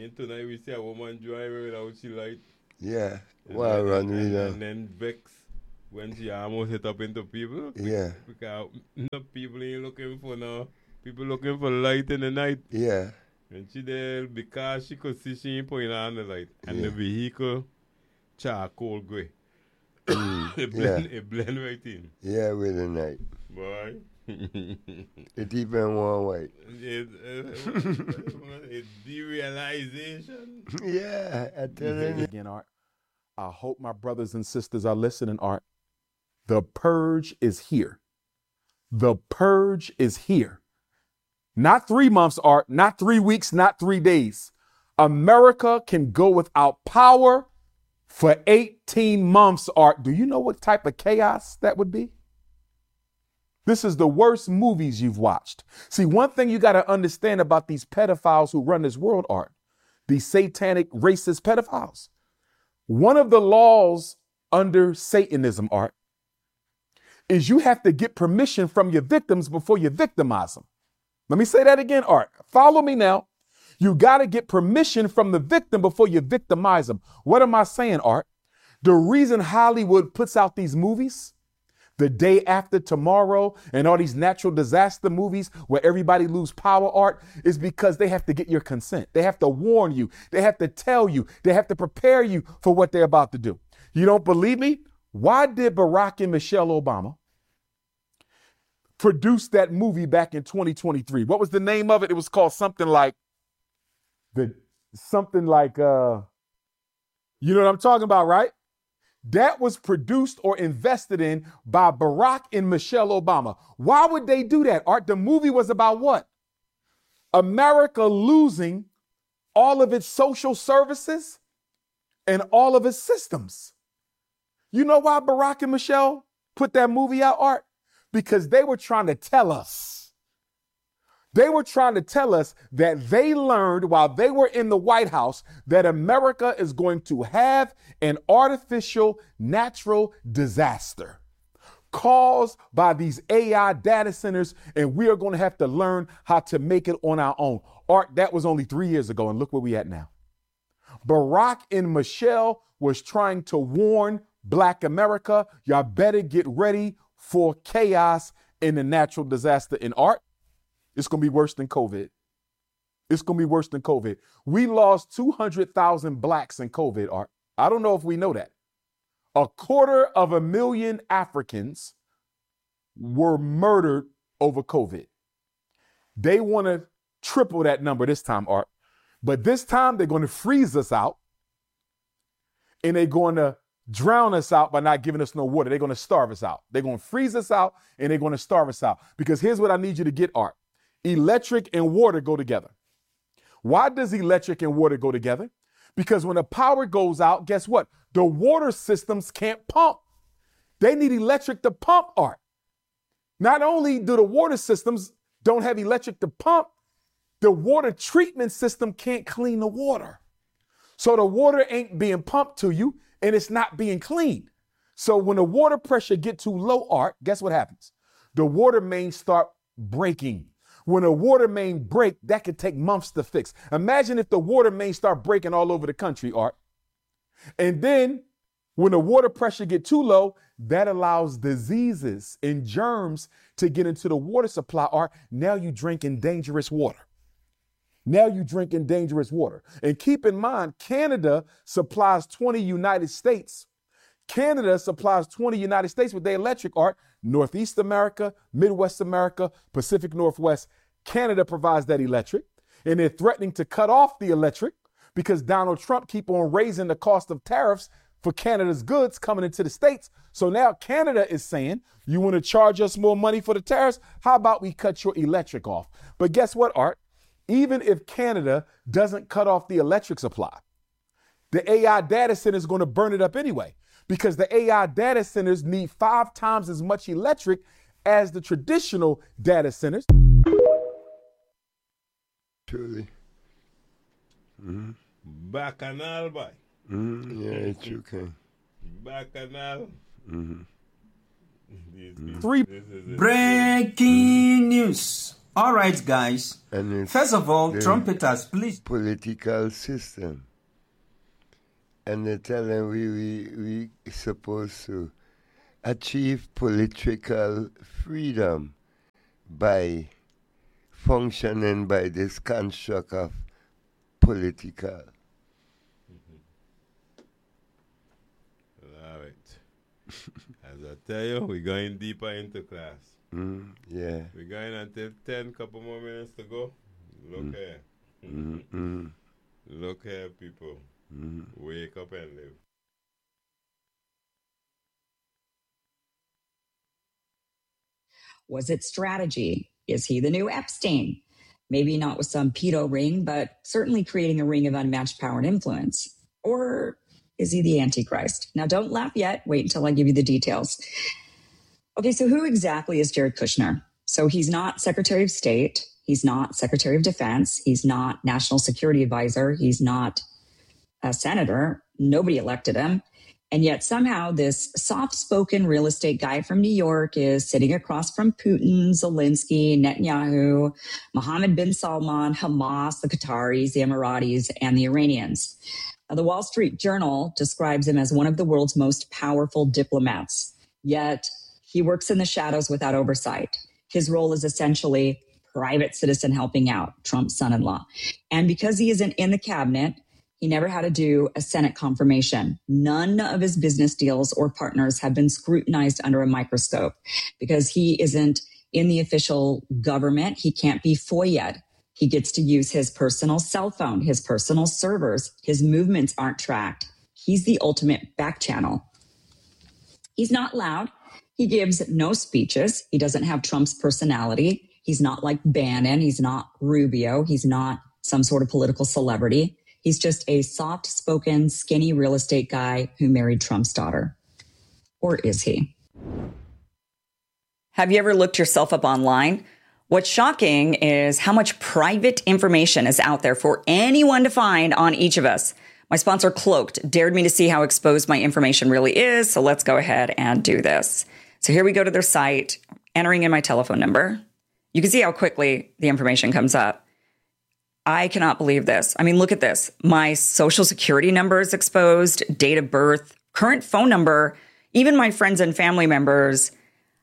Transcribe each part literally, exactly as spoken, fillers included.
then tonight we see a woman driving without she light. Yeah. And Well, then, run and, me and, down. and then vex when she almost hit up into people. Yeah. Because no people ain't looking for no people looking for light in the night. Yeah. And she there because she could see she ain't putting on the light. And Yeah. the vehicle charcoal gray. Mm, it blend yeah. it blend right in. Yeah, with the night. Boy. It deep in one white. It, uh, it's derealization. Yeah, I tell you. Again, Art. I hope my brothers and sisters are listening, Art. The purge is here. The purge is here. Not three months, Art. Not three weeks, not three days. America can go without power for eighteen months, Art. Do you know what type of chaos that would be? This is the worst movies you've watched. See, one thing you got to understand about these pedophiles who run this world, Art, these satanic racist pedophiles. One of the laws under Satanism, Art, is you have to get permission from your victims before you victimize them. Let me say that again, Art. Follow me now. You got to get permission from the victim before you victimize them. What am I saying, Art? The reason Hollywood puts out these movies, The Day After Tomorrow, and all these natural disaster movies where everybody lose power, Art, is because they have to get your consent. They have to warn you. They have to tell you. They have to prepare you for what they're about to do. You don't believe me? Why did Barack and Michelle Obama produce that movie back in twenty twenty-three? What was the name of it? It was called something like the something like uh you know what I'm talking about, right? That was produced or invested in by Barack and Michelle Obama. Why would they do that, Art? The movie was about what? America losing all of its social services and all of its systems. You know why Barack and Michelle put that movie out, Art? Because they were trying to tell us. They were trying to tell us that they learned while they were in the White House that America is going to have an artificial natural disaster caused by these A I data centers, and we are going to have to learn how to make it on our own. Art, that was only three years ago, and look where we at now. Barack and Michelle was trying to warn Black America, y'all better get ready for chaos in the natural disaster. In Art, it's going to be worse than COVID. It's going to be worse than COVID. We lost two hundred thousand blacks in COVID, Art. I don't know if we know that. A quarter of a million Africans were murdered over COVID. They want to triple that number this time, Art. But this time they're going to freeze us out, and they're going to drown us out by not giving us no water. They're going to starve us out. They're going to freeze us out, and they're going to starve us out. Because here's what I need you to get, Art. Electric and water go together. Why does electric and water go together? Because when the power goes out, guess what? The water systems can't pump. They need electric to pump, Art. Not only do the water systems don't have electric to pump, the water treatment system can't clean the water. So the water ain't being pumped to you, and it's not being cleaned. So when the water pressure get too low, Art, guess what happens? The water mains start breaking. When a water main break, that could take months to fix. Imagine if the water main start breaking all over the country, Art. And then when the water pressure get too low, that allows diseases and germs to get into the water supply, Art. Now you drinking dangerous water. Now you drinking dangerous water. And keep in mind, Canada supplies twenty United States. Canada supplies twenty United States with their electric, Art. Northeast America, Midwest America, Pacific Northwest. Canada provides that electric. And they're threatening to cut off the electric because Donald Trump keep on raising the cost of tariffs for Canada's goods coming into the States. So now Canada is saying, you want to charge us more money for the tariffs? How about we cut your electric off? But guess what, Art? Even if Canada doesn't cut off the electric supply, the A I data center is going to burn it up anyway, because the A I data centers need five times as much electric as the traditional data centers. Truly. Mm-hmm. Bacchanal, boy. Mm-hmm. Yeah, it's true, King. Bacchanal. Mm-hmm. This, this, Three this is it. Breaking news. All right, guys. And it's First of all, the trumpeters, please. political system. And they tell them we we we supposed to achieve political freedom by functioning by this construct of political. All right. As I tell you, we're going deeper into class. Mm, yeah. We're going until ten, couple more minutes to go. Look Mm. here. Mm, mm, Look here, people. mm. Wake up and live. Was it strategy? Is he the new Epstein? Maybe not with some pedo ring, but certainly creating a ring of unmatched power and influence. Or is he the Antichrist? Now, don't laugh yet. Wait until I give you the details. Okay, so who exactly is Jared Kushner? So he's not Secretary of State. He's not Secretary of Defense. He's not National Security Advisor. He's not a senator. Nobody elected him. And yet somehow this soft-spoken real estate guy from New York is sitting across from Putin, Zelensky, Netanyahu, Mohammed bin Salman, Hamas, the Qataris, the Emiratis, and the Iranians. Now, the Wall Street Journal describes him as one of the world's most powerful diplomats. Yet he works in the shadows without oversight. His role is essentially private citizen helping out, Trump's son-in-law. And because he isn't in the cabinet, he never had to do a Senate confirmation. None of his business deals or partners have been scrutinized under a microscope because he isn't in the official government. He can't be F O I A'd. He gets to use his personal cell phone, his personal servers. His movements aren't tracked. He's the ultimate back channel. He's not loud. He gives no speeches. He doesn't have Trump's personality. He's not like Bannon. He's not Rubio. He's not some sort of political celebrity. He's just a soft-spoken, skinny real estate guy who married Trump's daughter. Or is he? Have you ever looked yourself up online? What's shocking is how much private information is out there for anyone to find on each of us. My sponsor, Cloaked, dared me to see how exposed my information really is, so let's go ahead and do this. So here we go to their site, entering in my telephone number. You can see how quickly the information comes up. I cannot believe this. I mean, look at this. My social security number is exposed, date of birth, current phone number, even my friends and family members.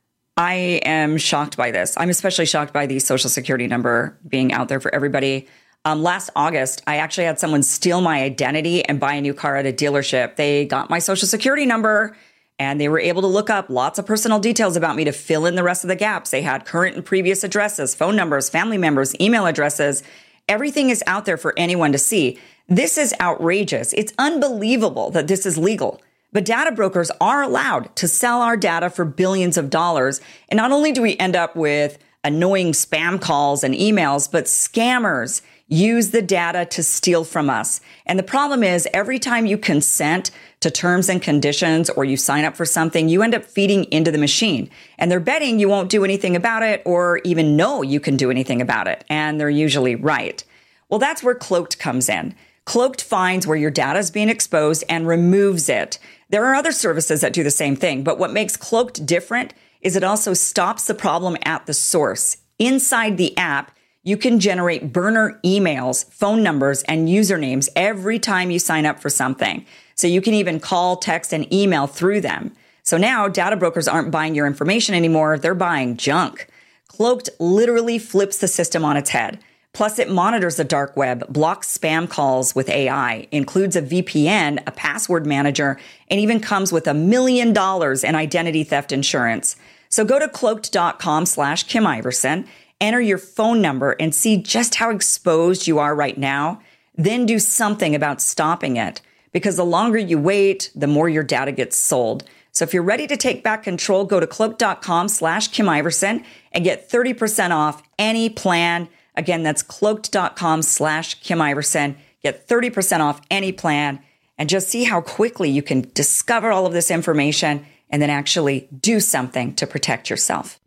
I am shocked by this. I'm especially shocked by the social security number being out there for everybody. Um, last August, I actually had someone steal my identity and buy a new car at a dealership. They got my social security number and they were able to look up lots of personal details about me to fill in the rest of the gaps. They had current and previous addresses, phone numbers, family members, email addresses. Everything is out there for anyone to see. This is outrageous. It's unbelievable that this is legal. But data brokers are allowed to sell our data for billions of dollars. And not only do we end up with annoying spam calls and emails, but scammers use the data to steal from us. And the problem is every time you consent to terms and conditions or you sign up for something, you end up feeding into the machine. And they're betting you won't do anything about it or even know you can do anything about it. And they're usually right. Well, that's where Cloaked comes in. Cloaked finds where your data is being exposed and removes it. There are other services that do the same thing, but what makes Cloaked different is it also stops the problem at the source. Inside the app, you can generate burner emails, phone numbers, and usernames every time you sign up for something. So you can even call, text, and email through them. So now data brokers aren't buying your information anymore. They're buying junk. Cloaked literally flips the system on its head. Plus, it monitors the dark web, blocks spam calls with A I, includes a V P N, a password manager, and even comes with a million dollars in identity theft insurance. So go to cloaked.com slash Kim Iverson, enter your phone number, and see just how exposed you are right now. Then do something about stopping it. Because the longer you wait, the more your data gets sold. So if you're ready to take back control, go to cloaked.com slash Kim Iverson and get thirty percent off any plan. Again, that's cloaked.com slash Kim Iverson. Get thirty percent off any plan and just see how quickly you can discover all of this information and then actually do something to protect yourself.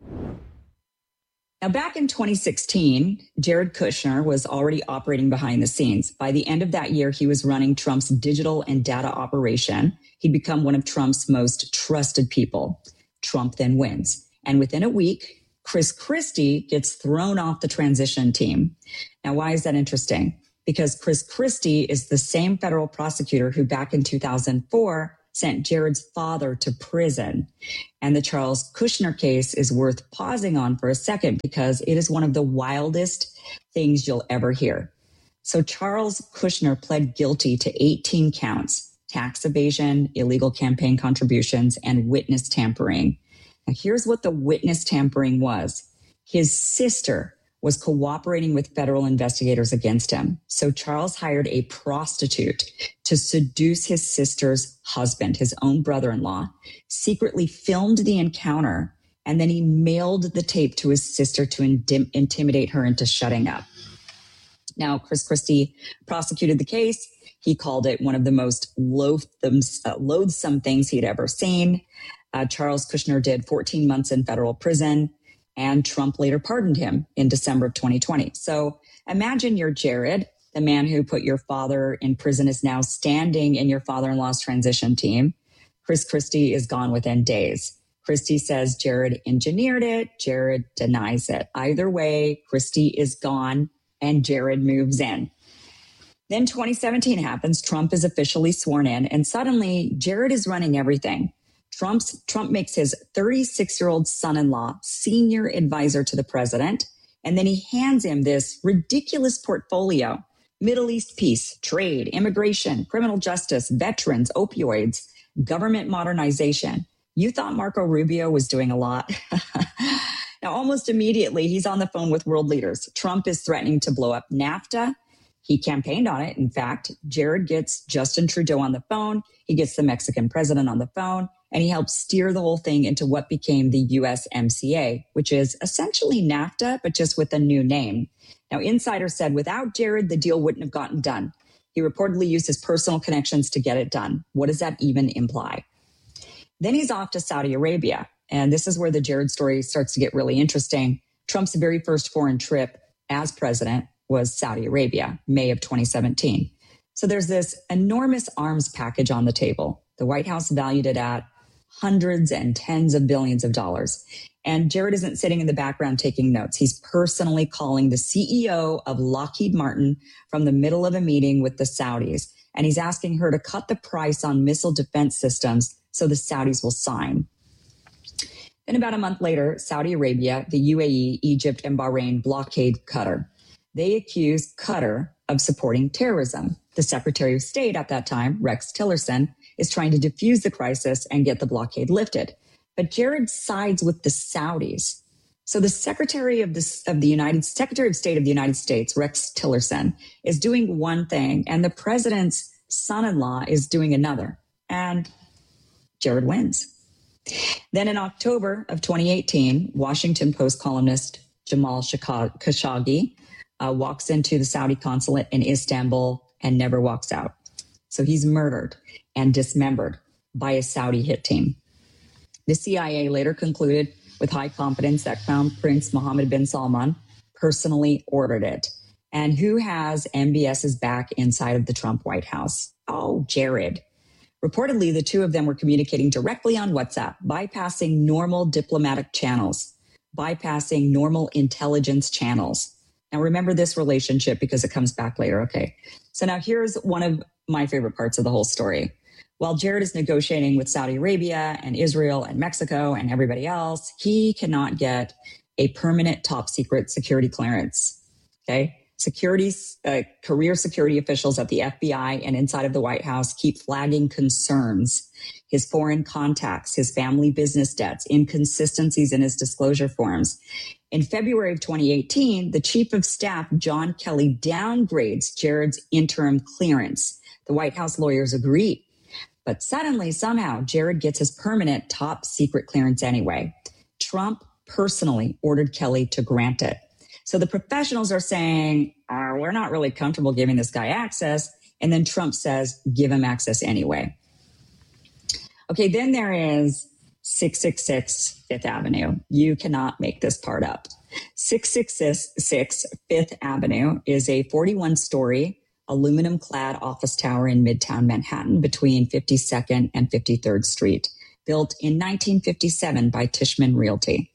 Now, back in twenty sixteen, Jared Kushner was already operating behind the scenes. By the end of that year, he was running Trump's digital and data operation. He'd become one of Trump's most trusted people. Trump then wins. And within a week, Chris Christie gets thrown off the transition team. Now, why is that interesting? Because Chris Christie is the same federal prosecutor who back in two thousand four sent Jared's father to prison. And the Charles Kushner case is worth pausing on for a second because it is one of the wildest things you'll ever hear. So Charles Kushner pled guilty to eighteen counts, tax evasion, illegal campaign contributions, and witness tampering. Now, here's what the witness tampering was. His sister was cooperating with federal investigators against him. So Charles hired a prostitute to seduce his sister's husband, his own brother-in-law, secretly filmed the encounter, and then he mailed the tape to his sister to indim- intimidate her into shutting up. Now, Chris Christie prosecuted the case. He called it one of the most loathsome, uh, loathsome things he'd ever seen. Uh, Charles Kushner did fourteen months in federal prison, and Trump later pardoned him in December of twenty twenty. So imagine you're Jared, the man who put your father in prison is now standing in your father-in-law's transition team. Chris Christie is gone within days. Christie says Jared engineered it. Jared denies it. Either way, Christie is gone and Jared moves in. Then twenty seventeen happens. Trump is officially sworn in, and suddenly Jared is running everything. Trump's, Trump makes his thirty-six-year-old son-in-law senior advisor to the president, and then he hands him this ridiculous portfolio: Middle East peace, trade, immigration, criminal justice, veterans, opioids, government modernization. You thought Marco Rubio was doing a lot. Now, almost immediately, he's on the phone with world leaders. Trump is threatening to blow up NAFTA. He campaigned on it. In fact, Jared gets Justin Trudeau on the phone. He gets the Mexican president on the phone, and he helps steer the whole thing into what became the U S M C A, which is essentially NAFTA, but just with a new name. Now, insiders said without Jared, the deal wouldn't have gotten done. He reportedly used his personal connections to get it done. What does that even imply? Then he's off to Saudi Arabia. And this is where the Jared story starts to get really interesting. Trump's very first foreign trip as president was Saudi Arabia, May of twenty seventeen. So there's this enormous arms package on the table. The White House valued it at hundreds and tens of billions of dollars. And Jared isn't sitting in the background taking notes. He's personally calling the C E O of Lockheed Martin from the middle of a meeting with the Saudis. And he's asking her to cut the price on missile defense systems so the Saudis will sign. Then about a month later, Saudi Arabia, the U A E, Egypt, and Bahrain blockade Qatar. They accuse Qatar of supporting terrorism. The Secretary of State at that time, Rex Tillerson, is trying to defuse the crisis and get the blockade lifted. But Jared sides with the Saudis. So the Secretary of the, of the United Secretary of State of the United States, Rex Tillerson, is doing one thing, and the president's son-in-law is doing another. And Jared wins. Then in October of twenty eighteen, Washington Post columnist Jamal Khashoggi uh, walks into the Saudi consulate in Istanbul and never walks out. So he's murdered and dismembered by a Saudi hit team. The C I A later concluded with high confidence that Crown Prince Mohammed bin Salman personally ordered it. And who has M B S's back inside of the Trump White House? Oh, Jared. Reportedly, the two of them were communicating directly on WhatsApp, bypassing normal diplomatic channels, bypassing normal intelligence channels. Now, remember this relationship because it comes back later. Okay. So now here's one of my favorite parts of the whole story. While Jared is negotiating with Saudi Arabia and Israel and Mexico and everybody else, he cannot get a permanent top secret security clearance. Okay. Security, uh, career security officials at the F B I and inside of the White House keep flagging concerns. His foreign contacts, his family business debts, inconsistencies in his disclosure forms. In February of twenty eighteen, the chief of staff, John Kelly, downgrades Jared's interim clearance. The White House lawyers agree. But suddenly, somehow, Jared gets his permanent top secret clearance anyway. Trump personally ordered Kelly to grant it. So the professionals are saying, oh, we're not really comfortable giving this guy access. And then Trump says, give him access anyway. Okay, then there is six six six Fifth Avenue. You cannot make this part up. six six six Fifth Avenue is a forty-one story aluminum clad office tower in Midtown Manhattan between fifty-second and fifty-third Street, built in nineteen fifty-seven by Tishman Realty.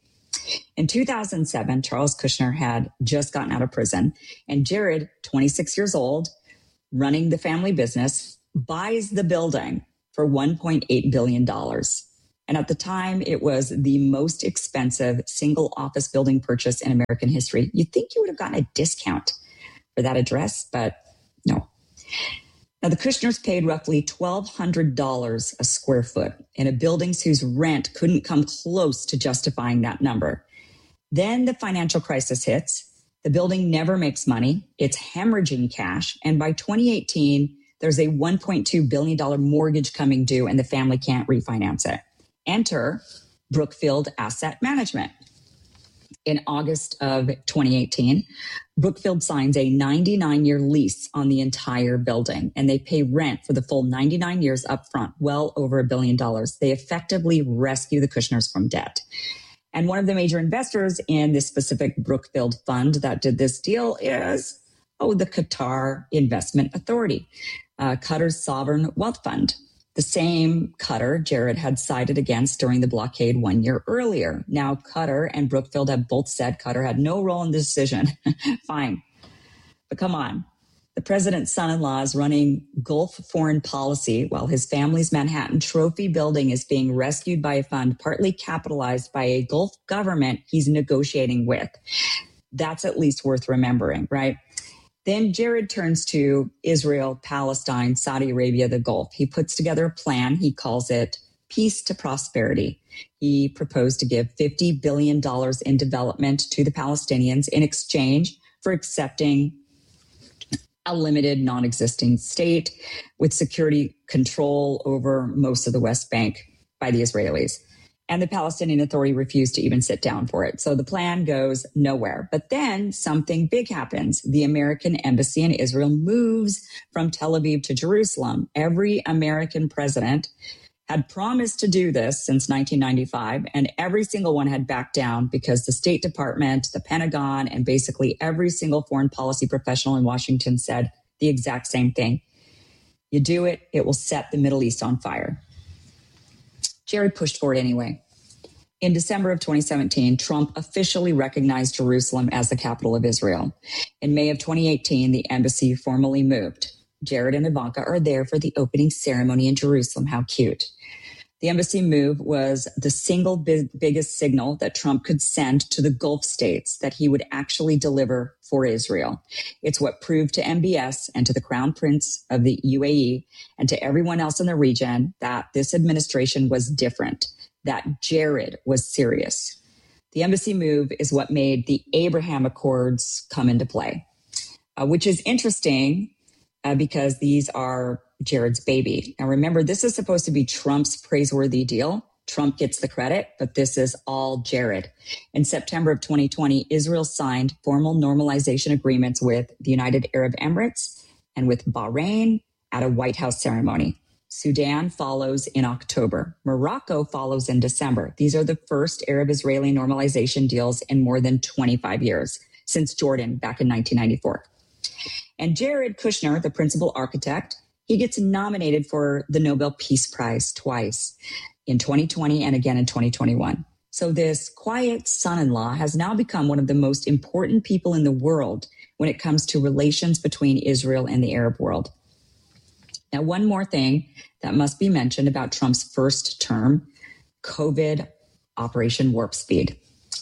In two thousand seven, Charles Kushner had just gotten out of prison, and Jared, twenty-six years old, running the family business, buys the building for one point eight billion dollars. And at the time, it was the most expensive single office building purchase in American history. You'd think you would have gotten a discount for that address, but no. Now, the Kushners paid roughly twelve hundred dollars a square foot in a building whose rent couldn't come close to justifying that number. Then the financial crisis hits. The building never makes money. It's hemorrhaging cash. And by twenty eighteen, there's a one point two billion dollars mortgage coming due, and the family can't refinance it. Enter Brookfield Asset Management. In August of twenty eighteen, Brookfield signs a ninety-nine year lease on the entire building, and they pay rent for the full ninety-nine years up front, well over a billion dollars. They effectively rescue the Kushners from debt. And one of the major investors in this specific Brookfield fund that did this deal is, oh, the Qatar Investment Authority, uh, Qatar's sovereign wealth fund. The same Qatar Jared had sided against during the blockade one year earlier. Now Qatar and Brookfield have both said Qatar had no role in the decision. Fine. But come on. The president's son-in-law is running Gulf foreign policy while his family's Manhattan trophy building is being rescued by a fund partly capitalized by a Gulf government he's negotiating with. That's at least worth remembering, right? Then Jared turns to Israel, Palestine, Saudi Arabia, the Gulf. He puts together a plan. He calls it Peace to Prosperity. He proposed to give fifty billion dollars in development to the Palestinians in exchange for accepting a limited, non-existing state with security control over most of the West Bank by the Israelis. And the Palestinian Authority refused to even sit down for it. So the plan goes nowhere. But then something big happens. The American embassy in Israel moves from Tel Aviv to Jerusalem. Every American president had promised to do this since nineteen ninety-five, and every single one had backed down because the State Department, the Pentagon, and basically every single foreign policy professional in Washington said the exact same thing. You do it, it will set the Middle East on fire. Jared pushed for it anyway. In December of twenty seventeen, Trump officially recognized Jerusalem as the capital of Israel. In May of twenty eighteen, the embassy formally moved. Jared and Ivanka are there for the opening ceremony in Jerusalem. How cute. The embassy move was the single big, biggest signal that Trump could send to the Gulf states that he would actually deliver for Israel. It's what proved to M B S and to the Crown Prince of the U A E and to everyone else in the region that this administration was different, that Jared was serious. The embassy move is what made the Abraham Accords come into play, uh, which is interesting uh, because these are Jared's baby. Now, remember, this is supposed to be Trump's praiseworthy deal. Trump gets the credit, but this is all Jared. In September of twenty twenty, Israel signed formal normalization agreements with the United Arab Emirates and with Bahrain at a White House ceremony. Sudan follows in October. Morocco follows in December. These are the first Arab-Israeli normalization deals in more than twenty-five years, since Jordan back in nineteen ninety-four. And Jared Kushner, the principal architect, he gets nominated for the Nobel Peace Prize twice, in twenty twenty and again in twenty twenty-one. So this quiet son-in-law has now become one of the most important people in the world when it comes to relations between Israel and the Arab world. Now, one more thing that must be mentioned about Trump's first term, COVID Operation Warp Speed.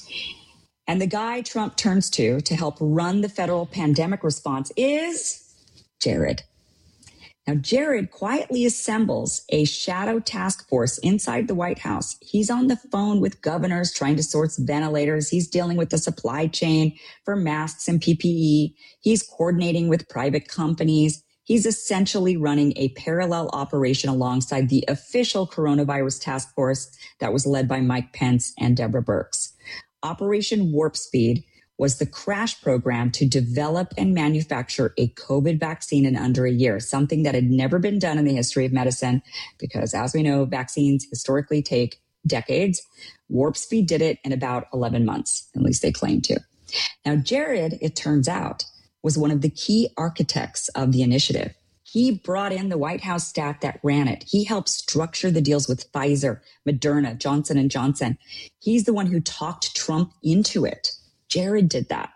And the guy Trump turns to to help run the federal pandemic response is Jared. Now, Jared quietly assembles a shadow task force inside the White House. He's on the phone with governors trying to source ventilators. He's dealing with the supply chain for masks and P P E. He's coordinating with private companies. He's essentially running a parallel operation alongside the official coronavirus task force that was led by Mike Pence and Deborah Birx. Operation Warp Speed was the crash program to develop and manufacture a COVID vaccine in under a year, something that had never been done in the history of medicine, because as we know, vaccines historically take decades. Warp Speed did it in about eleven months, at least they claim to. Now, Jared, it turns out, was one of the key architects of the initiative. He brought in the White House staff that ran it. He helped structure the deals with Pfizer, Moderna, Johnson and Johnson. He's the one who talked Trump into it. Jared did that.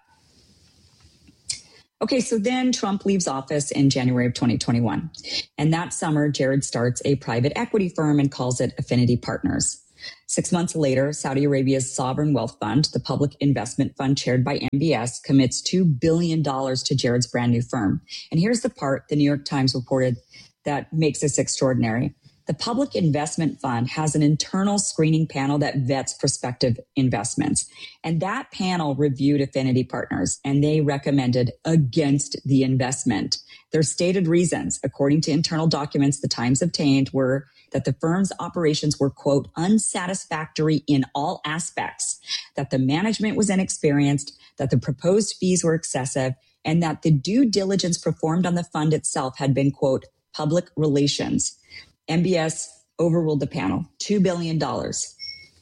Okay, so then Trump leaves office in January of twenty twenty-one. And that summer, Jared starts a private equity firm and calls it Affinity Partners. Six months later, Saudi Arabia's sovereign wealth fund, the public investment fund chaired by M B S, commits two billion dollars to Jared's brand new firm. And here's the part the New York Times reported that makes this extraordinary. The public investment fund has an internal screening panel that vets prospective investments. And that panel reviewed Affinity Partners, and they recommended against the investment. Their stated reasons, according to internal documents the Times obtained, were that the firm's operations were, quote, unsatisfactory in all aspects, that the management was inexperienced, that the proposed fees were excessive, and that the due diligence performed on the fund itself had been, quote, public relations. M B S overruled the panel, two billion dollars.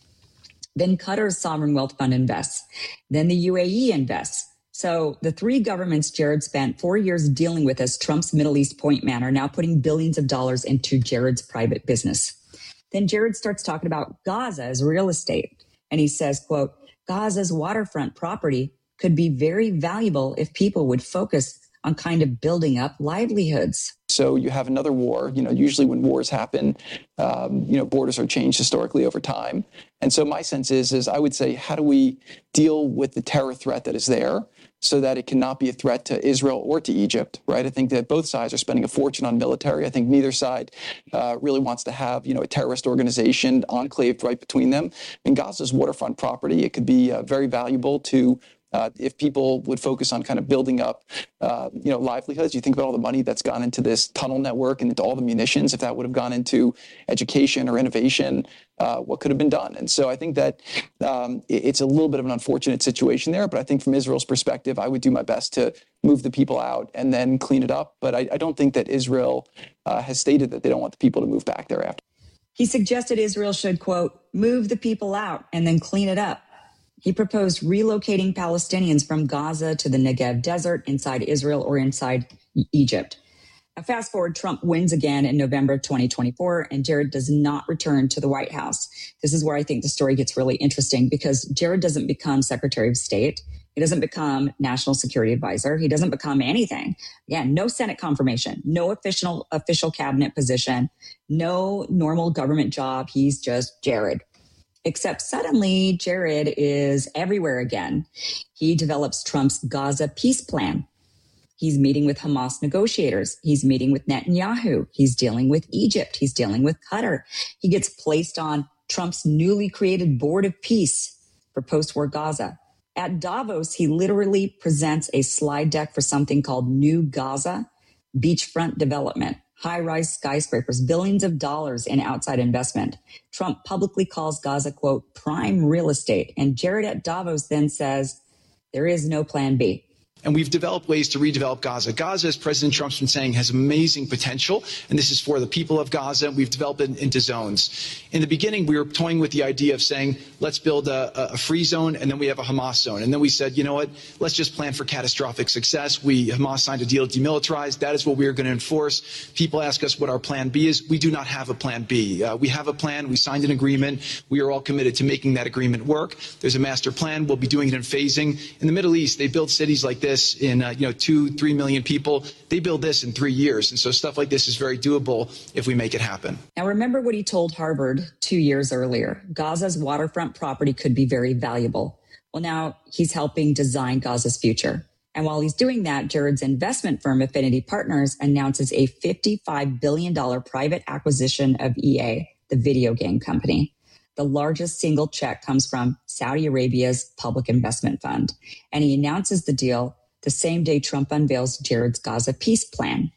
Then Qatar's sovereign wealth fund invests. Then the U A E invests. So the three governments Jared spent four years dealing with as Trump's Middle East point man are now putting billions of dollars into Jared's private business. Then Jared starts talking about Gaza as real estate. And he says, quote, Gaza's waterfront property could be very valuable if people would focus on kind of building up livelihoods. So you have another war. You know, usually when wars happen, um, you know, borders are changed historically over time. And so my sense is, is I would say, how do we deal with the terror threat that is there so that it cannot be a threat to Israel or to Egypt, right? I think that both sides are spending a fortune on military. I think neither side uh, really wants to have, you know, a terrorist organization enclaved right between them. In Gaza's waterfront property, it could be uh, very valuable to Uh, if people would focus on kind of building up, uh, you know, livelihoods. You think about all the money that's gone into this tunnel network and into all the munitions. If that would have gone into education or innovation, uh, what could have been done? And so I think that um, it, it's a little bit of an unfortunate situation there. But I think from Israel's perspective, I would do my best to move the people out and then clean it up. But I, I don't think that Israel uh, has stated that they don't want the people to move back thereafter. He suggested Israel should, quote, move the people out and then clean it up. He proposed relocating Palestinians from Gaza to the Negev desert inside Israel or inside Egypt. Now, fast forward, Trump wins again in November twenty twenty-four, and Jared does not return to the White House. This is where I think the story gets really interesting because Jared doesn't become Secretary of State. He doesn't become National Security Advisor. He doesn't become anything. Again, no Senate confirmation, no official official cabinet position, no normal government job. He's just Jared. Except suddenly, Jared is everywhere again. He develops Trump's Gaza peace plan. He's meeting with Hamas negotiators. He's meeting with Netanyahu. He's dealing with Egypt. He's dealing with Qatar. He gets placed on Trump's newly created Board of Peace for post-war Gaza. At Davos, he literally presents a slide deck for something called New Gaza, beachfront development. High-rise skyscrapers, billions of dollars in outside investment. Trump publicly calls Gaza, quote, prime real estate. And Jared at Davos then says, there is no plan B. And we've developed ways to redevelop Gaza. Gaza, as President Trump's been saying, has amazing potential. And this is for the people of Gaza. We've developed it into zones. In the beginning, we were toying with the idea of saying, let's build a, a free zone, and then we have a Hamas zone. And then we said, you know what, let's just plan for catastrophic success. We, Hamas signed a deal to demilitarize. That is what we are going to enforce. People ask us what our plan B is. We do not have a plan B. Uh, we have a plan. We signed an agreement. We are all committed to making that agreement work. There's a master plan. We'll be doing it in phasing. In the Middle East, they build cities like this in uh, you know two, three million people. They build this in three years. And so stuff like this is very doable if we make it happen. Now, remember what he told Harvard two years earlier. Gaza's waterfront property could be very valuable. Well, now he's helping design Gaza's future. And while he's doing that, Jared's investment firm, Affinity Partners, announces a fifty-five billion dollars private acquisition of E A, the video game company. The largest single check comes from Saudi Arabia's public investment fund. And he announces the deal the same day Trump unveils Jared's Gaza peace plan.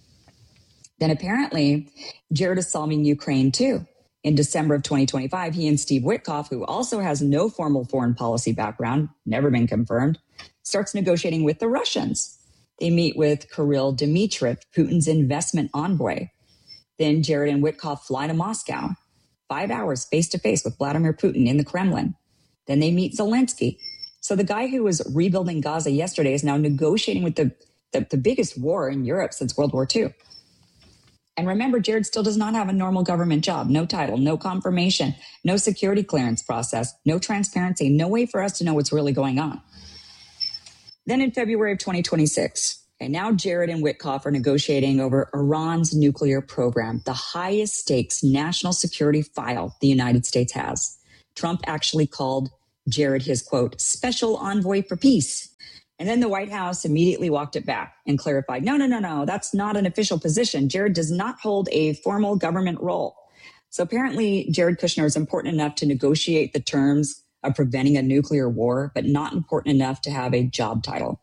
Then apparently, Jared is solving Ukraine too. In December of twenty twenty-five, he and Steve Witkoff, who also has no formal foreign policy background, never been confirmed, starts negotiating with the Russians. They meet with Kirill Dmitriev, Putin's investment envoy. Then Jared and Witkoff fly to Moscow. Five hours face-to-face with Vladimir Putin in the Kremlin. Then they meet Zelensky. So the guy who was rebuilding Gaza yesterday is now negotiating with the, the, the biggest war in Europe since World War Two. And remember, Jared still does not have a normal government job, no title, no confirmation, no security clearance process, no transparency, no way for us to know what's really going on. Then in February of twenty twenty-six, okay, now Jared and Witkoff are negotiating over Iran's nuclear program, the highest stakes national security file the United States has. Trump actually called Jared his, quote, special envoy for peace. And then the White House immediately walked it back and clarified, no, no, no, no, that's not an official position. Jared does not hold a formal government role. So apparently Jared Kushner is important enough to negotiate the terms of preventing a nuclear war, but not important enough to have a job title.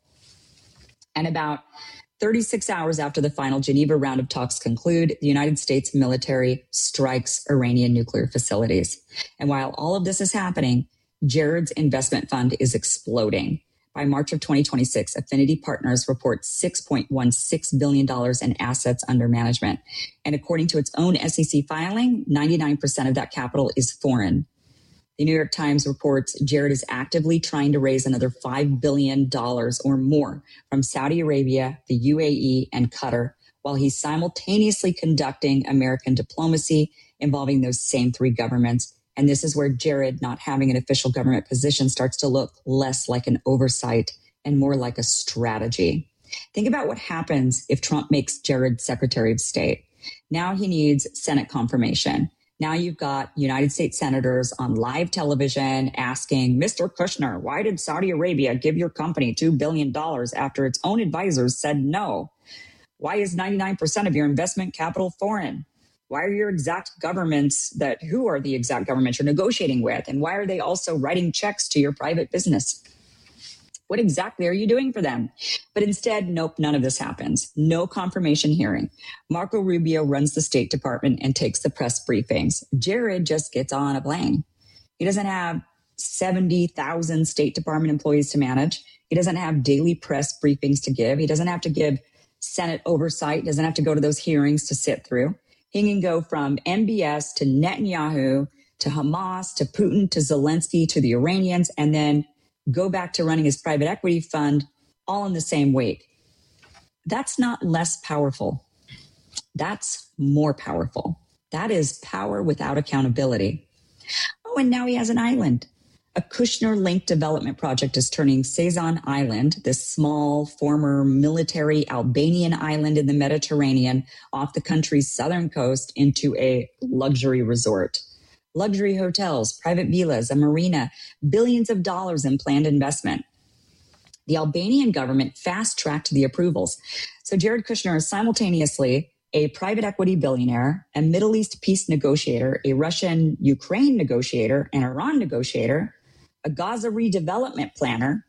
And about thirty-six hours after the final Geneva round of talks conclude, the United States military strikes Iranian nuclear facilities. And while all of this is happening, Jared's investment fund is exploding. By March of twenty twenty-six, Affinity Partners reports six point one six billion dollars in assets under management. And according to its own S E C filing, ninety-nine percent of that capital is foreign. The New York Times reports Jared is actively trying to raise another five billion dollars or more from Saudi Arabia, the U A E, and Qatar, while he's simultaneously conducting American diplomacy involving those same three governments. And this is where Jared not having an official government position starts to look less like an oversight and more like a strategy. Think about what happens if Trump makes Jared Secretary of State. Now he needs Senate confirmation. Now you've got United States senators on live television asking, Mister Kushner, why did Saudi Arabia give your company two billion dollars after its own advisors said no? Why is ninety-nine percent of your investment capital foreign? Why are your exact governments that, who are the exact governments you're negotiating with? And why are they also writing checks to your private business? What exactly are you doing for them? But instead, nope, none of this happens. No confirmation hearing. Marco Rubio runs the State Department and takes the press briefings. Jared just gets on a plane. He doesn't have seventy thousand State Department employees to manage. He doesn't have daily press briefings to give. He doesn't have to give Senate oversight, doesn't have to go to those hearings to sit through. He can go from M B S to Netanyahu to Hamas to Putin to Zelensky to the Iranians and then go back to running his private equity fund all in the same week. That's not less powerful. That's more powerful. That is power without accountability. Oh, and now he has an island. A Kushner-linked development project is turning Sazan Island, this small former military Albanian island in the Mediterranean off the country's southern coast, into a luxury resort. Luxury hotels, private villas, a marina, billions of dollars in planned investment. The Albanian government fast-tracked the approvals. So Jared Kushner is simultaneously a private equity billionaire, a Middle East peace negotiator, a Russian-Ukraine negotiator, an Iran negotiator, a Gaza redevelopment planner,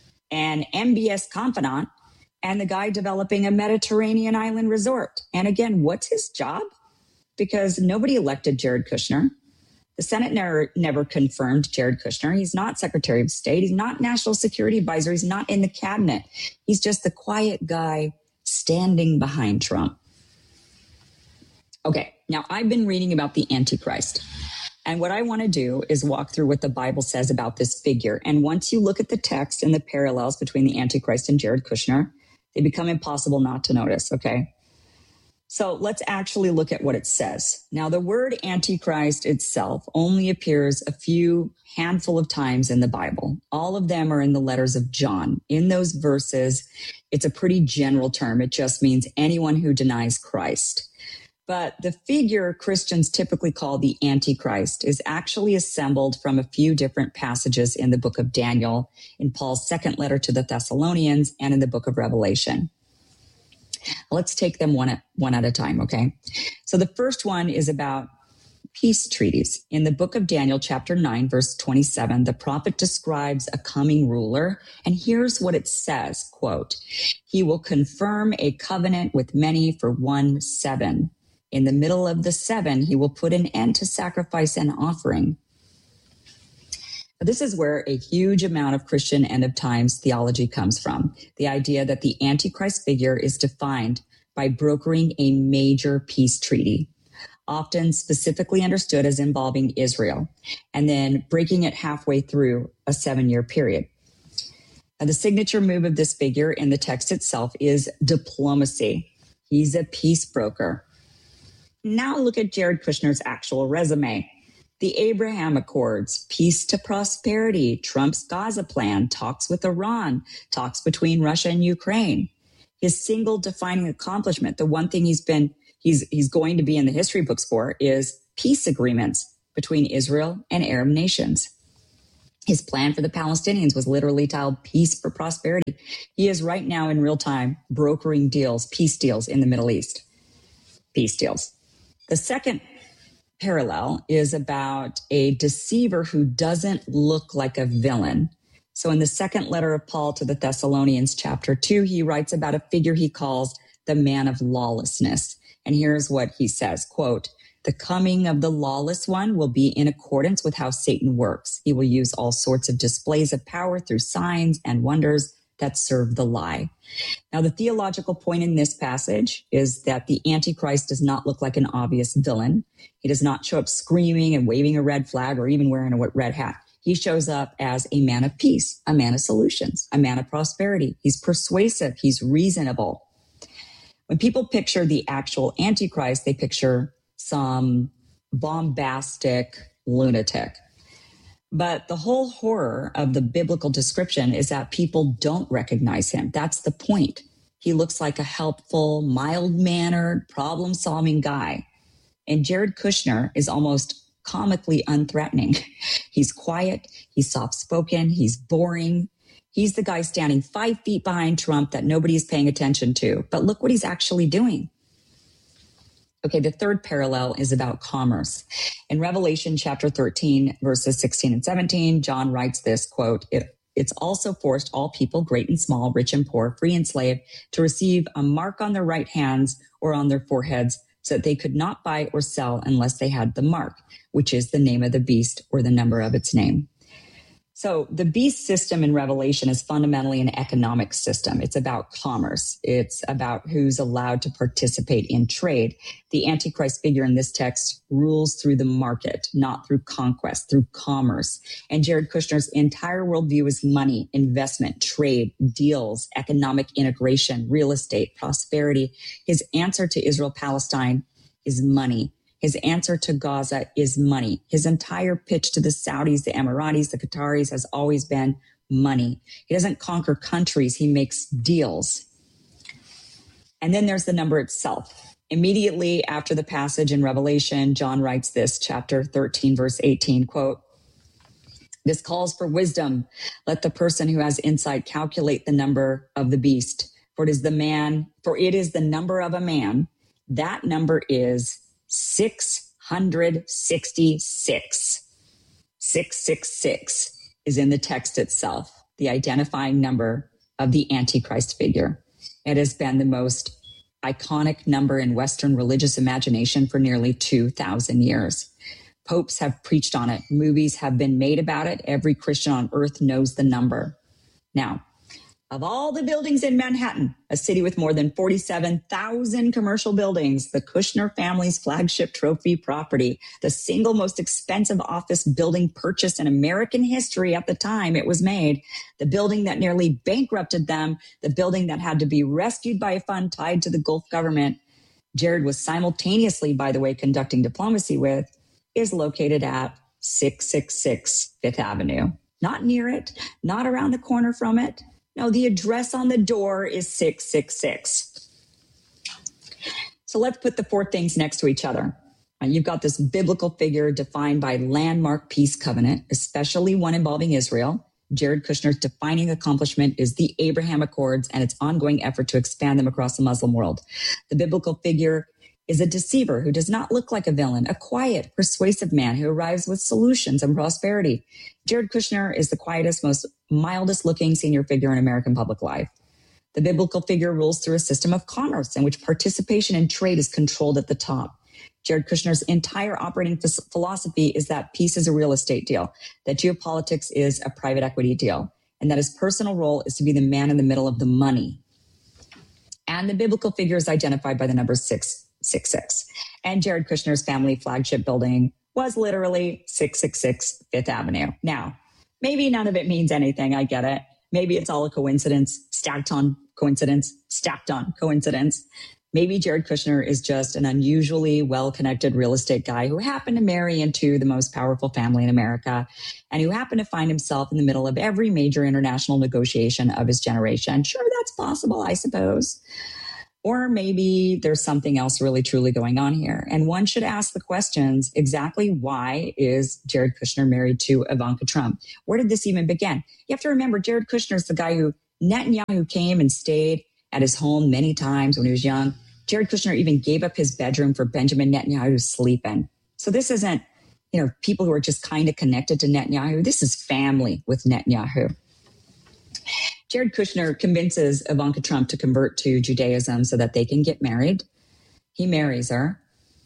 an M B S confidant, and the guy developing a Mediterranean island resort. And again, what's his job? Because nobody elected Jared Kushner. The Senate never, never confirmed Jared Kushner. He's not Secretary of State. He's not National Security Advisor. He's not in the cabinet. He's just the quiet guy standing behind Trump. Okay, now I've been reading about the Antichrist. And what I want to do is walk through what the Bible says about this figure. And once you look at the text and the parallels between the Antichrist and Jared Kushner, they become impossible not to notice, okay? So let's actually look at what it says. Now, the word Antichrist itself only appears a few handful of times in the Bible. All of them are in the letters of John. In those verses, it's a pretty general term. It just means anyone who denies Christ. But the figure Christians typically call the Antichrist is actually assembled from a few different passages in the book of Daniel, in Paul's second letter to the Thessalonians, and in the book of Revelation. Let's take them one at, one at a time, okay? So the first one is about peace treaties. In the book of Daniel, chapter nine, verse twenty-seven, the prophet describes a coming ruler, and here's what it says, quote, "He will confirm a covenant with many for one seven. In the middle of the seven, he will put an end to sacrifice and offering." This is where a huge amount of Christian end of times theology comes from. The idea that the Antichrist figure is defined by brokering a major peace treaty, often specifically understood as involving Israel, and then breaking it halfway through a seven-year period. Now, the signature move of this figure in the text itself is diplomacy. He's a peace broker. Now look at Jared Kushner's actual resume. The Abraham Accords, peace to prosperity, Trump's Gaza plan, talks with Iran, talks between Russia and Ukraine. His single defining accomplishment, the one thing he's been, he's, he's going to be in the history books for, is peace agreements between Israel and Arab nations. His plan for the Palestinians was literally titled Peace for Prosperity. He is right now in real time brokering deals, peace deals in the Middle East. Peace deals. The second parallel is about a deceiver who doesn't look like a villain. So in the second letter of Paul to the Thessalonians, chapter two, he writes about a figure he calls the man of lawlessness. And here's what he says, quote, "The coming of the lawless one will be in accordance with how Satan works. He will use all sorts of displays of power through signs and wonders that serve the lie." Now, the theological point in this passage is that the Antichrist does not look like an obvious villain. He does not show up screaming and waving a red flag or even wearing a red hat. He shows up as a man of peace, a man of solutions, a man of prosperity. He's persuasive. He's reasonable. When people picture the actual Antichrist, they picture some bombastic lunatic. But the whole horror of the biblical description is that people don't recognize him. That's the point. He looks like a helpful, mild-mannered, problem-solving guy. And Jared Kushner is almost comically unthreatening. He's quiet, he's soft-spoken, he's boring. He's the guy standing five feet behind Trump that nobody is paying attention to. But look what he's actually doing. Okay, the third parallel is about commerce. In Revelation chapter thirteen, verses sixteen and seventeen, John writes this, quote, it, "It's also forced all people, great and small, rich and poor, free and slave, to receive a mark on their right hands or on their foreheads, so that they could not buy or sell unless they had the mark, which is the name of the beast or the number of its name." So the beast system in Revelation is fundamentally an economic system. It's about commerce. It's about who's allowed to participate in trade. The Antichrist figure in this text rules through the market, not through conquest, through commerce. And Jared Kushner's entire worldview is money, investment, trade, deals, economic integration, real estate, prosperity. His answer to Israel-Palestine is money. His answer to Gaza is money. His entire pitch to the Saudis, the Emiratis, the Qataris has always been money. He doesn't conquer countries. He makes deals. And then there's the number itself. Immediately after the passage in Revelation, John writes this, chapter thirteen, verse eighteen, quote, "This calls for wisdom. Let the person who has insight calculate the number of the beast. For it is the man, for it is the number of a man. That number is six hundred sixty-six. six six six is in the text itself, the identifying number of the Antichrist figure. It has been the most iconic number in Western religious imagination for nearly two thousand years. Popes have preached on it. Movies have been made about it. Every Christian on earth knows the number. Now, of all the buildings in Manhattan, a city with more than forty-seven thousand commercial buildings, the Kushner family's flagship trophy property, the single most expensive office building purchased in American history at the time it was made, the building that nearly bankrupted them, the building that had to be rescued by a fund tied to the Gulf government, Jared was simultaneously, by the way, conducting diplomacy with, is located at six six six Fifth Avenue. Not near it, not around the corner from it. No, the address on the door is six six six. So let's put the four things next to each other. You've got this biblical figure defined by landmark peace covenant, especially one involving Israel. Jared Kushner's defining accomplishment is the Abraham Accords and its ongoing effort to expand them across the Muslim world. The biblical figure is a deceiver who does not look like a villain, a quiet, persuasive man who arrives with solutions and prosperity. Jared Kushner is the quietest, most mildest looking senior figure in American public life. The biblical figure rules through a system of commerce in which participation in trade is controlled at the top. Jared Kushner's entire operating philosophy is that peace is a real estate deal, that geopolitics is a private equity deal, and that his personal role is to be the man in the middle of the money. And the biblical figure is identified by the number six six six. And Jared Kushner's family flagship building was literally six six six Fifth Avenue. Now, maybe none of it means anything. I get it. Maybe it's all a coincidence, stacked on coincidence, stacked on coincidence. Maybe Jared Kushner is just an unusually well-connected real estate guy who happened to marry into the most powerful family in America and who happened to find himself in the middle of every major international negotiation of his generation. Sure, that's possible, I suppose. Or maybe there's something else really truly going on here. And one should ask the questions, exactly why is Jared Kushner married to Ivanka Trump? Where did this even begin? You have to remember, Jared Kushner is the guy who Netanyahu came and stayed at his home many times when he was young. Jared Kushner even gave up his bedroom for Benjamin Netanyahu to sleep in. So this isn't, you know, people who are just kind of connected to Netanyahu. This is family with Netanyahu. Jared Kushner convinces Ivanka Trump to convert to Judaism so that they can get married. He marries her.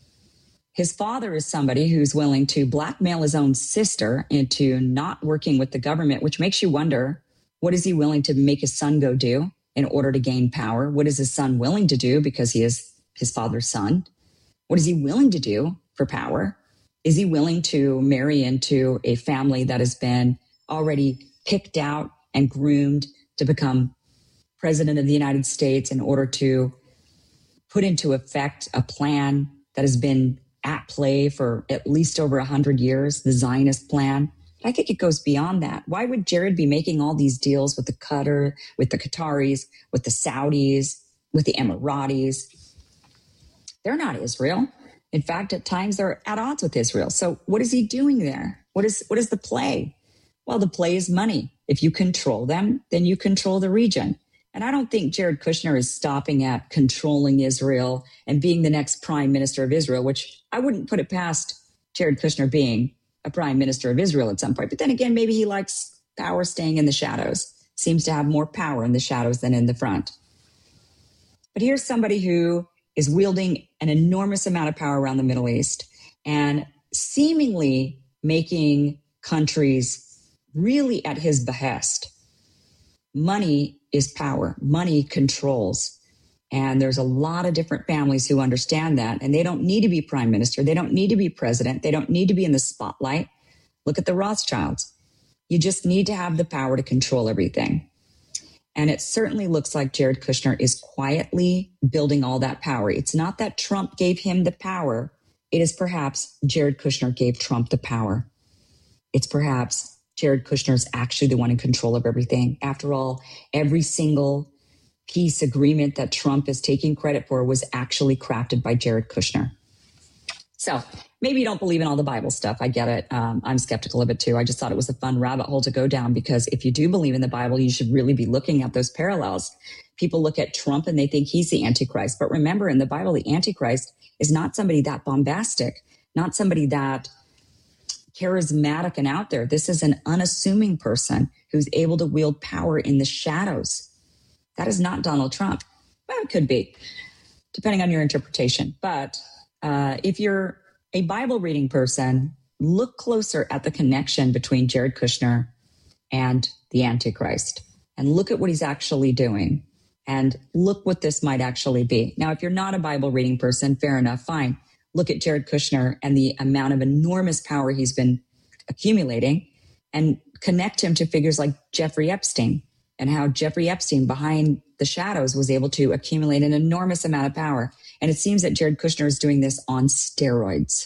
His father is somebody who's willing to blackmail his own sister into not working with the government, which makes you wonder, what is he willing to make his son go do in order to gain power? What is his son willing to do because he is his father's son? What is he willing to do for power? Is he willing to marry into a family that has been already picked out and groomed to become president of the United States in order to put into effect a plan that has been at play for at least over one hundred years, the Zionist plan? I think it goes beyond that. Why would Jared be making all these deals with the Qatar, with the Qataris, with the Saudis, with the Emiratis? They're not Israel. In fact, at times they're at odds with Israel. So what is he doing there? What is what is the play? Well, the play is money. If you control them, then you control the region. And I don't think Jared Kushner is stopping at controlling Israel and being the next prime minister of Israel, which I wouldn't put it past Jared Kushner being a prime minister of Israel at some point. But then again, maybe he likes power staying in the shadows, seems to have more power in the shadows than in the front. But here's somebody who is wielding an enormous amount of power around the Middle East and seemingly making countries really at his behest. Money is power. Money controls. And there's a lot of different families who understand that. And they don't need to be prime minister. They don't need to be president. They don't need to be in the spotlight. Look at the Rothschilds. You just need to have the power to control everything. And it certainly looks like Jared Kushner is quietly building all that power. It's not that Trump gave him the power. It is perhaps Jared Kushner gave Trump the power. It's perhaps Jared Kushner is actually the one in control of everything. After all, every single peace agreement that Trump is taking credit for was actually crafted by Jared Kushner. So maybe you don't believe in all the Bible stuff. I get it. Um, I'm skeptical of it too. I just thought it was a fun rabbit hole to go down, because if you do believe in the Bible, you should really be looking at those parallels. People look at Trump and they think he's the Antichrist. But remember, in the Bible, the Antichrist is not somebody that bombastic, not somebody that charismatic and out there. This is an unassuming person who's able to wield power in the shadows. That is not Donald Trump. Well, it could be, depending on your interpretation. But uh, if you're a Bible reading person, look closer at the connection between Jared Kushner and the Antichrist, and look at what he's actually doing, and look what this might actually be. Now, if you're not a Bible reading person, fair enough, fine. Look at Jared Kushner and the amount of enormous power he's been accumulating, and connect him to figures like Jeffrey Epstein, and how Jeffrey Epstein behind the shadows was able to accumulate an enormous amount of power. And it seems that Jared Kushner is doing this on steroids.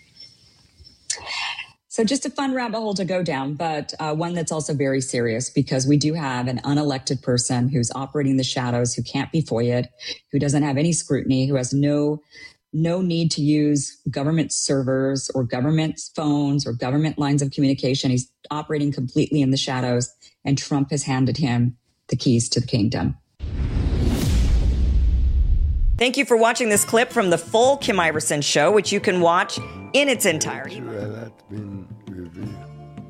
So just a fun rabbit hole to go down, but uh, one that's also very serious, because we do have an unelected person who's operating in the shadows, who can't be FOIA'd, who doesn't have any scrutiny, who has no no need to use government servers or government phones or government lines of communication. He's operating completely in the shadows, and Trump has handed him the keys to the kingdom. Thank you for watching this clip from the full Kim Iverson show, which you can watch in its entirety. Israel hath been revealed.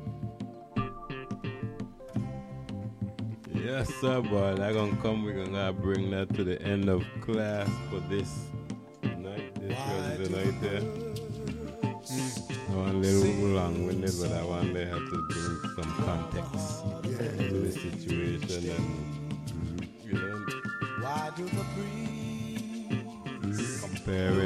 Yes, sir, boy. I'm going to come. We're going to bring that to the end of class for this night. This was the night there. I want a little long-winded, but I want to have to bring some context yeah. to the situation. And, you know, why do the breeze compare